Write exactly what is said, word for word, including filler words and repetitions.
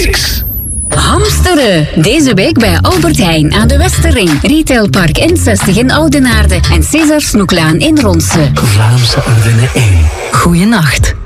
zes. Hamsteren. Deze week bij Albert Heijn aan de Westerring. Retailpark N zestig in Oudenaarde en César Snoeklaan in Ronse. Vlaamse Ardennen één. Goeienacht.